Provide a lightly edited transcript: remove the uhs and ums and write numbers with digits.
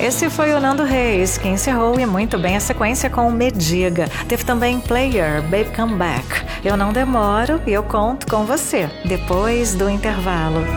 Esse foi o Nando Reis, que encerrou e muito bem a sequência com Me Diga. Teve também Player, Baby Come Back. Eu não demoro e eu conto com você, depois do intervalo.